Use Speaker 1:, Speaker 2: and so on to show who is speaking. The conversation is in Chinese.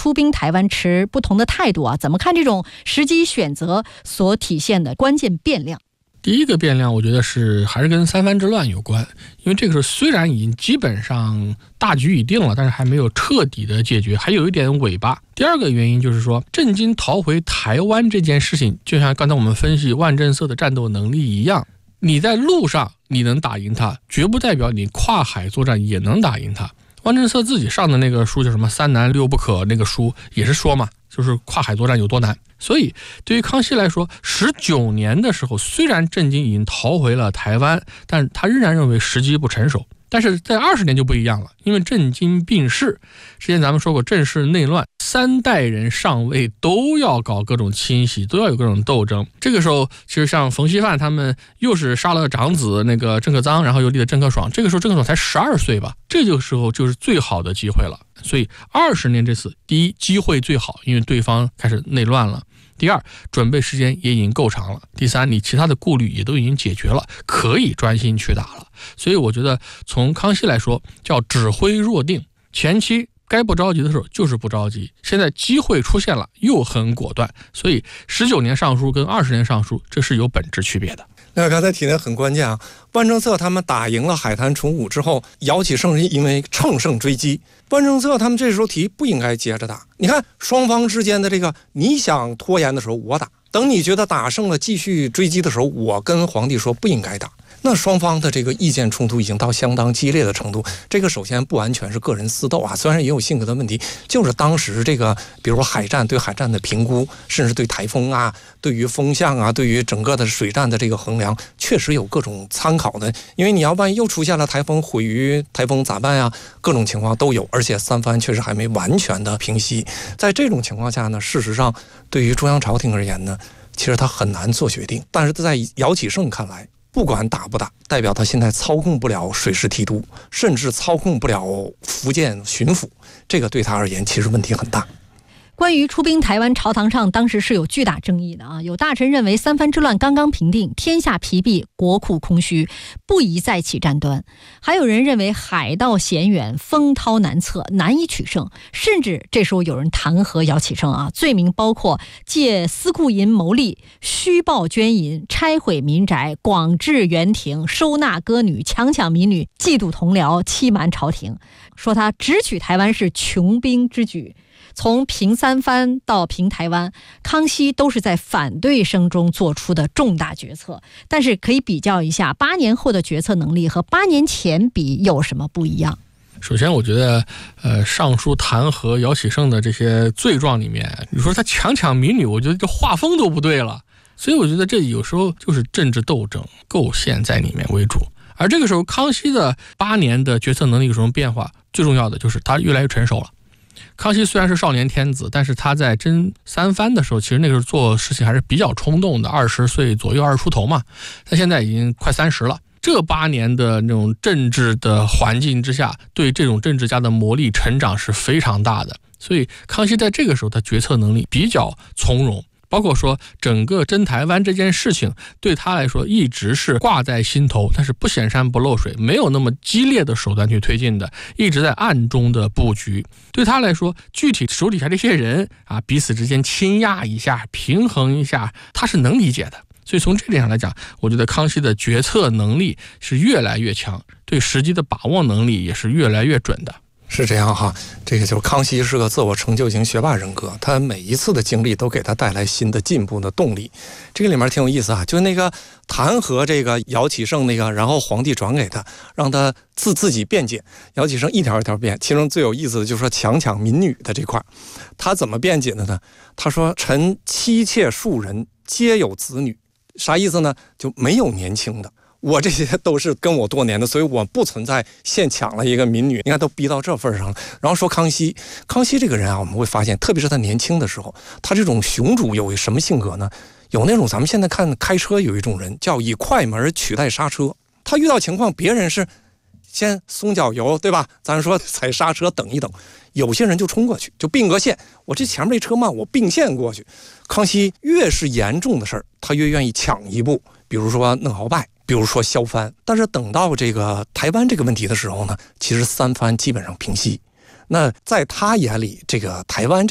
Speaker 1: 出兵台湾持不同的态度啊，怎么看这种时机选择所体现的关键变量？
Speaker 2: 第一个变量我觉得还是跟三藩之乱有关，因为这个时候虽然已经基本上大局已定了，但是还没有彻底的解决，还有一点尾巴。第二个原因就是说，郑经逃回台湾这件事情，就像刚才我们分析万正色的战斗能力一样，你在路上你能打赢他，绝不代表你跨海作战也能打赢他。万正色自己上的那个书叫什么三难六不可，那个书也是说嘛，就是跨海作战有多难。所以对于康熙来说，19年的时候，虽然郑经已经逃回了台湾，但他仍然认为时机不成熟。但是在20年就不一样了，因为郑经病逝，之前咱们说过郑氏内乱，3代人上位都要搞各种清洗，都要有各种斗争。这个时候其实像冯锡范他们又是杀了长子那个郑克臧，然后又立了郑克爽，这个时候郑克爽才12岁吧，这个时候就是最好的机会了。所以20年这次，第一，机会最好，因为对方开始内乱了；第二，准备时间也已经够长了；第三，你其他的顾虑也都已经解决了，可以专心去打了。所以我觉得从康熙来说，叫指挥若定，前期该不着急的时候就是不着急，现在机会出现了又很果断，所以19年上书跟20年上书这是有本质区别的。
Speaker 3: 那刚才提的很关键啊，万正色他们打赢了海坛重武之后，姚启圣因为乘胜追击，万正色他们这时候提不应该接着打。你看双方之间的这个，你想拖延的时候我打，等你觉得打胜了继续追击的时候，我跟皇帝说不应该打。那双方的这个意见冲突已经到相当激烈的程度，这个首先不完全是个人私斗啊，虽然也有性格的问题，就是当时这个比如说海战对海战的评估，甚至对台风啊，对于风向啊，对于整个的水战的这个衡量，确实有各种参考的。因为你要万一又出现了台风，毁于台风咋办呀？各种情况都有，而且三藩确实还没完全的平息。在这种情况下呢，事实上对于中央朝廷而言呢，其实他很难做决定。但是在姚启圣看来，不管打不打，代表他现在操控不了水师提督，甚至操控不了福建巡抚，这个对他而言其实问题很大。
Speaker 1: 关于出兵台湾，朝堂上当时是有巨大争议的啊！有大臣认为三藩之乱刚刚平定，天下疲弊，国库空虚，不宜再起战端；还有人认为海道险远，风涛难测，难以取胜。甚至这时候有人弹劾姚启圣啊，罪名包括借私库银牟利、虚报捐银、拆毁民宅、广置园亭、收纳歌女、强抢民女、嫉妒同僚、欺瞒朝廷，说他直取台湾是穷兵之举。从平三藩到平台湾，康熙都是在反对声中做出的重大决策。但是可以比较一下8年后的决策能力和8年前比有什么不一样？
Speaker 2: 首先我觉得上书弹劾姚启圣的这些罪状里面，你说他强抢民女，我觉得这画风都不对了。所以我觉得这有时候就是政治斗争构陷在里面为主。而这个时候康熙的8年的决策能力有什么变化？最重要的就是他越来越成熟了。康熙虽然是少年天子，但是他在征三藩的时候，其实那个时候做事情还是比较冲动的，20岁左右，20出头嘛。他现在已经快30了。这8年的那种政治的环境之下，对这种政治家的磨砺成长是非常大的。所以康熙在这个时候他决策能力比较从容。包括说整个征台湾这件事情对他来说一直是挂在心头，但是不显山不漏水，没有那么激烈的手段去推进的，一直在暗中的布局。对他来说，具体手底下这些人啊，彼此之间倾轧一下，平衡一下，他是能理解的。所以从这点上来讲，我觉得康熙的决策能力是越来越强，对时机的把握能力也是越来越准的。
Speaker 3: 是这样哈，这个就是康熙是个自我成就型学霸人格，他每一次的经历都给他带来新的进步的动力。这个里面挺有意思啊，就那个弹劾这个姚启圣那个，然后皇帝转给他，让他自己辩解。姚启圣一条一条辩，其中最有意思的就是说强抢民女的这块，他怎么辩解的呢？他说：“臣妻妾数人，皆有子女。”啥意思呢？就没有年轻的。我这些都是跟我多年的，所以我不存在现抢了一个民女。你看都逼到这份上了。然后说康熙这个人啊，我们会发现，特别是他年轻的时候，他这种雄主有什么性格呢？有那种咱们现在看开车有一种人叫以快门取代刹车，他遇到情况别人是先松脚油，对吧？咱说踩刹车等一等，有些人就冲过去，就并个线，我这前面这车慢，我并线过去。康熙越是严重的事儿，他越愿意抢一步，比如说弄鳌拜，比如说削藩。但是等到这个台湾这个问题的时候呢，其实三藩基本上平息。那在他眼里，这个台湾